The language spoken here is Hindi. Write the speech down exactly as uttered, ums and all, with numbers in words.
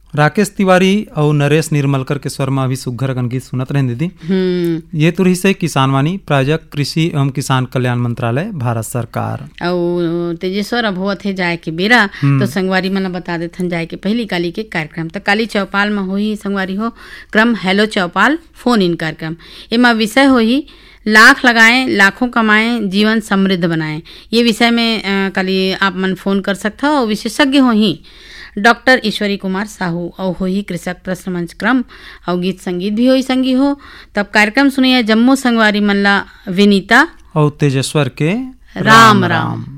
राकेश तिवारी और नरेश निर्मलकर के स्वर में अभी सुघर अगन गीत सुनत रहे दीदी। ये तो रही से किसानवाणी, प्रायोजक कृषि एवं किसान कल्याण मंत्रालय, भारत सरकार। और तेजेश्वर अब होत है जाए के बेरा, तो संगवारी मन बता देथन जाए के पहली काली के कार्यक्रम। तो काली चौपाल में होई संगवारी हो क्रम हेलो चौपाल फोन इन कार्यक्रम। एमा विषय होई लाख लगाएं लाखों कमाएं जीवन समृद्ध बनाएं। ये विषय में कल आप मन फोन कर सकते हो। विशेषज्ञ हो ही डॉक्टर ईश्वरी कुमार साहू और हो ही कृषक प्रश्न मंच क्रम और गीत संगीत भी हो संगी हो। तब कार्यक्रम सुनिए जम्मू संगवारी मल्ला विनीता और तेजेश्वर के राम राम, राम।